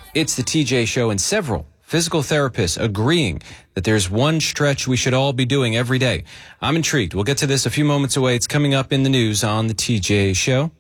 It's the TJ Show, and several physical therapists agreeing that there's one stretch we should all be doing every day. I'm intrigued. We'll get to this a few moments away. It's coming up in the news on the TJ Show.